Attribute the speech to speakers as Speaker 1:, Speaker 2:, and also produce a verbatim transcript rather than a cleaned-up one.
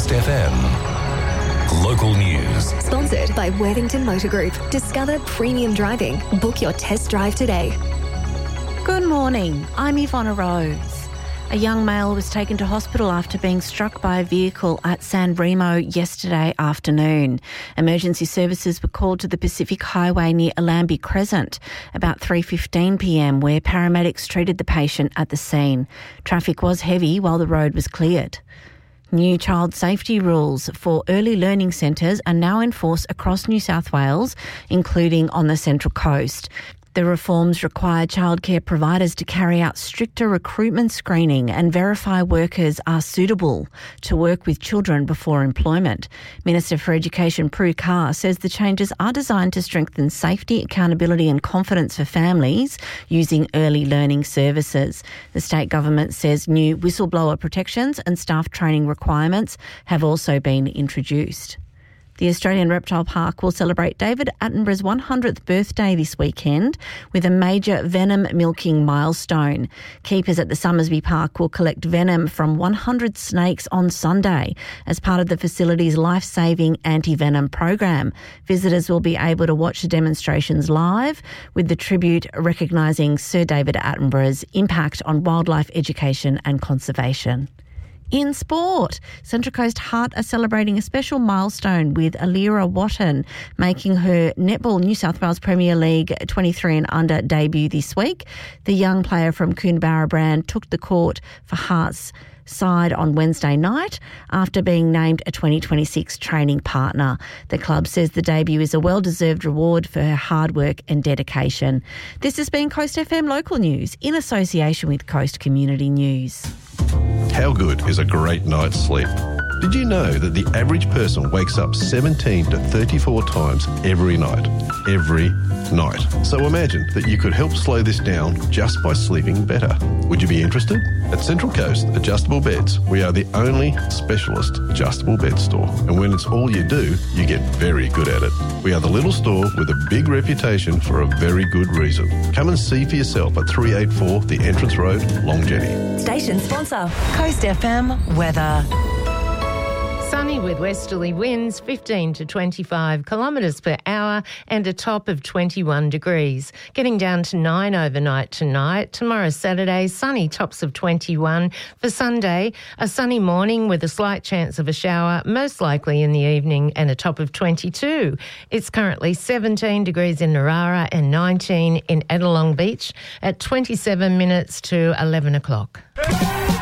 Speaker 1: Coast F M. Local news.
Speaker 2: Sponsored by Worthington Motor Group. Discover premium driving. Book your test drive today.
Speaker 3: Good morning. I'm Ivona Rose. A young male was taken to hospital after being struck by a vehicle at San Remo yesterday afternoon. Emergency services were called to the Pacific Highway near Allambie Crescent about three fifteen p m, where paramedics treated the patient at the scene. Traffic was heavy while the road was cleared. New child safety rules for early learning centres are now in force across New South Wales, including on the Central Coast. The reforms require childcare providers to carry out stricter recruitment screening and verify workers are suitable to work with children before employment. Minister for Education Prue Carr says the changes are designed to strengthen safety, accountability and confidence for families using early learning services. The state government says new whistleblower protections and staff training requirements have also been introduced. The Australian Reptile Park will celebrate David Attenborough's one hundredth birthday this weekend with a major venom milking milestone. Keepers at the Summersby Park will collect venom from one hundred snakes on Sunday as part of the facility's life-saving anti-venom program. Visitors will be able to watch the demonstrations live, with the tribute recognising Sir David Attenborough's impact on wildlife education and conservation. In sport, Central Coast Heart are celebrating a special milestone with Alira Watton making her Netball New South Wales Premier League twenty-three and under debut this week. The young player from Coonabarra Brand took the court for Heart's side on Wednesday night after being named a twenty twenty-six training partner. The club says the debut is a well-deserved reward for her hard work and dedication. This has been Coast F M Local News in association with Coast Community News.
Speaker 4: How good is a great night's sleep? Did you know that the average person wakes up seventeen to thirty-four times every night? Every night. So imagine that you could help slow this down just by sleeping better. Would you be interested? At Central Coast Adjustable Beds, we are the only specialist adjustable bed store. And when it's all you do, you get very good at it. We are the little store with a big reputation for a very good reason. Come and see for yourself at three eighty-four The Entrance Road, Long Jenny.
Speaker 2: Station sponsor.
Speaker 5: Coast F M weather.
Speaker 6: Sunny with westerly winds fifteen to twenty-five kilometres per hour and a top of twenty-one degrees. Getting down to nine overnight tonight. Tomorrow Saturday, sunny, tops of twenty-one. For Sunday, a sunny morning with a slight chance of a shower, most likely in the evening, and a top of twenty-two. It's currently seventeen degrees in Narara and nineteen in Adelong Beach at twenty-seven minutes to eleven o'clock.